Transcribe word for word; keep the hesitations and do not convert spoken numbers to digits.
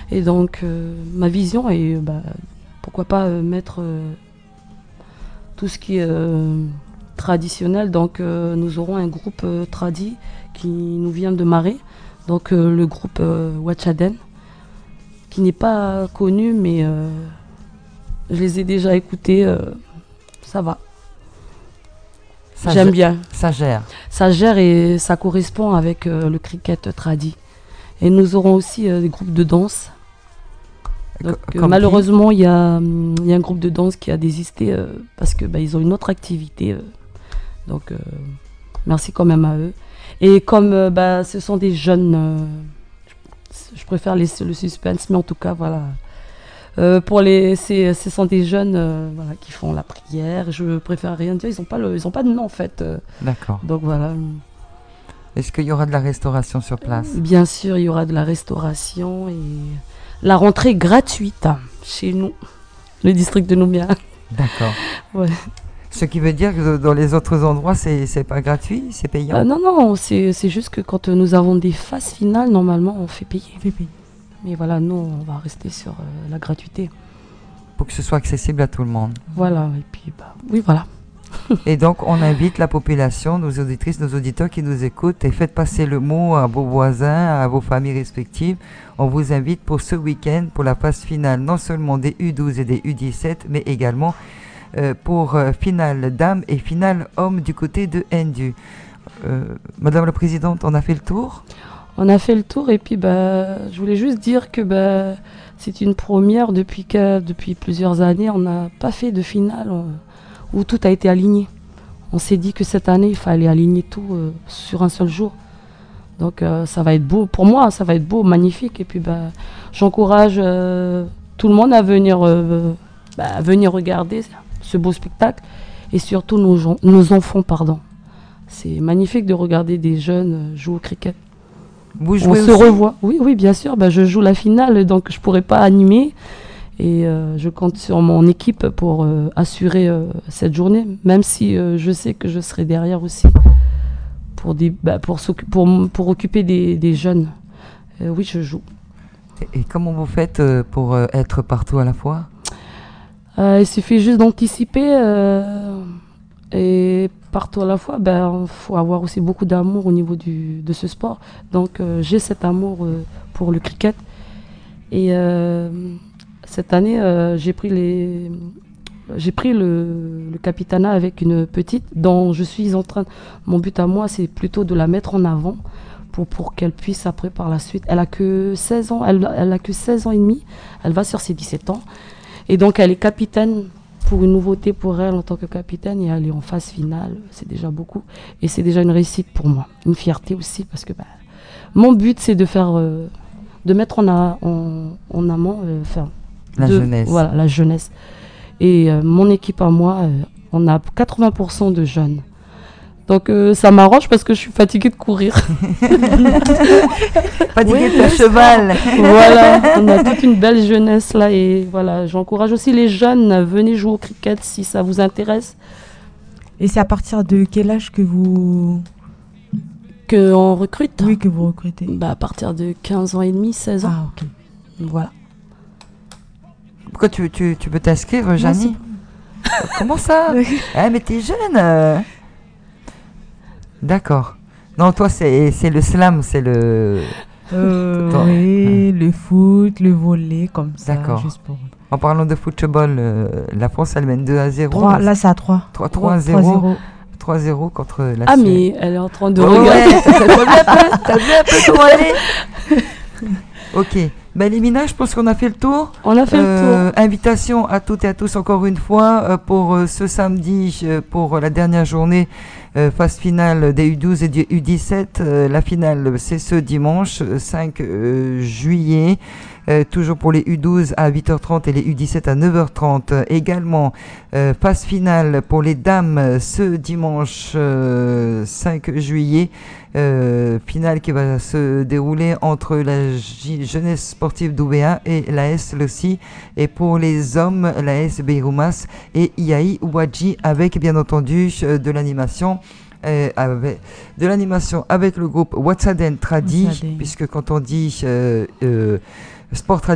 Et donc, euh, ma vision est, bah, pourquoi pas euh, mettre euh, tout ce qui est euh, traditionnel. Donc, euh, nous aurons un groupe euh, tradi qui nous vient de Marais. Donc, euh, le groupe euh, Wachaden, qui n'est pas connu, mais euh, je les ai déjà écoutés. Euh, ça va. Ça J'aime gère- bien. Ça gère. Ça gère et ça correspond avec euh, le cricket tradi. Et nous aurons aussi euh, des groupes de danse. Donc, Co- euh, comme qui malheureusement, il y, a, hum, il y a un groupe de danse qui a désisté euh, parce que bah, ils ont une autre activité. euh. donc, euh, merci quand même à eux. Et comme euh, bah, ce sont des jeunes, euh, je, je préfère laisser le suspense, mais en tout cas, voilà. Euh, pour les, c'est- ce sont des jeunes euh, voilà, qui font la prière. Je préfère rien dire. Ils n'ont pas, le- ils ont pas de nom en fait. euh. D'accord. donc voilà. Est-ce qu'il y aura de la restauration sur place? Bien sûr, il y aura de la restauration et la rentrée gratuite hein, chez nous, le district de Nouméa. D'accord. Ouais. Ce qui veut dire que dans les autres endroits, c'est c'est pas gratuit, c'est payant. Euh, non, non, c'est c'est juste que quand euh, nous avons des phases finales, normalement, on fait payer. On fait payer. Mais voilà, nous, on va rester sur euh, la gratuité. Pour que ce soit accessible à tout le monde. Voilà, et puis, bah, oui, voilà. Et donc, on invite la population, nos auditrices, nos auditeurs qui nous écoutent, et faites passer le mot à vos voisins, à vos familles respectives. On vous invite pour ce week-end, pour la phase finale, non seulement des U douze et des U dix-sept, mais également euh, pour euh, finale dames et finale hommes du côté de Ndu. Euh, Madame la Présidente, on a fait le tour? On a fait le tour et puis bah, je voulais juste dire que bah, c'est une première depuis, que, depuis plusieurs années. On n'a pas fait de finale euh, où tout a été aligné. On s'est dit que cette année, il fallait aligner tout euh, sur un seul jour. Donc euh, ça va être beau. Pour moi, ça va être beau, magnifique. Et puis bah, j'encourage euh, tout le monde à venir, euh, bah, à venir regarder ce beau spectacle. Et surtout nos, gens- nos enfants, pardon. C'est magnifique de regarder des jeunes euh, jouer au cricket. Vous On jouez se aussi? revoit. Oui, oui, bien sûr. Bah, je joue la finale, donc je pourrais pas animer. Et euh, je compte sur mon équipe pour euh, assurer euh, cette journée, même si euh, je sais que je serai derrière aussi pour, des, bah, pour, s'occu- pour, m- pour occuper des, des jeunes. Euh, oui, je joue. Et, et comment vous faites euh, pour euh, être partout à la fois? Euh, il suffit juste d'anticiper euh, et partout à la fois. Ben, il faut avoir aussi beaucoup d'amour au niveau du, de ce sport. Donc euh, j'ai cet amour euh, pour le cricket. Et euh, cette année, euh, j'ai pris, les, j'ai pris le, le capitanat avec une petite dont je suis en train... Mon but à moi, c'est plutôt de la mettre en avant pour, pour qu'elle puisse après par la suite... Elle a que seize ans, elle, elle a que seize ans et demi. Elle va sur ses dix-sept ans. Et donc, elle est capitaine pour une nouveauté pour elle en tant que capitaine et elle est en phase finale. C'est déjà beaucoup. Et c'est déjà une réussite pour moi. Une fierté aussi parce que bah, mon but, c'est de faire, euh, de mettre en, a, en, en amont, euh, enfin, La de- jeunesse. Voilà, la jeunesse. Et euh, mon équipe à moi, euh, on a quatre-vingts pour cent de jeunes. Donc, euh, ça m'arrange parce que je suis fatiguée de courir. Fatigué Oui, de faire oui, cheval. Voilà, on a toute une belle jeunesse là et voilà, j'encourage aussi les jeunes, venez jouer au cricket si ça vous intéresse, Et c'est à partir de quel âge que vous, qu'on recrute. oui, que vous recrutez? Bah, à partir de quinze ans et demi, seize ans. Ah, ok. Voilà. Pourquoi tu, tu, tu peux t'inscrire, Non, Janie? Comment ça? Ah, mais t'es jeune. euh. D'accord. Non, toi, c'est c'est le slam, c'est le... Euh, Attends. oui, le foot, le volley, comme ça, D'accord. juste pour... En parlant de football, euh, la France, elle mène deux à zéro. trois, là, c'est à trois. trois trois à zéro. trois zéro. trois à zéro contre la Ah, Suède. mais elle est en train de Ouais, regarder. ouais, t'as t'as vu un peu, t'as vu un peu comment elle est. Ok. Ben, Limina, je pense qu'on a fait le tour. On a fait Euh, le tour. Invitation à toutes et à tous encore une fois euh, pour euh, ce samedi, euh, pour euh, la dernière journée, euh, phase finale des U douze et des U dix-sept. Euh, la finale, c'est ce dimanche euh, cinq euh, juillet. Euh, toujours pour les U douze à huit heures trente et les U dix-sept à neuf heures trente. Euh, également, euh, phase finale pour les dames euh, ce dimanche euh, cinq juillet. Euh, finale qui va se dérouler entre la J- jeunesse sportive d'Ouvéa et l'A S Lossi. Et pour les hommes, l'A S Beiroumas et Iaï Ouadji avec bien entendu euh, de l'animation. Euh, avec, de l'animation avec le groupe Watsaden Tradi, Watsaden. puisque quand on dit euh, euh, sport traditionnel,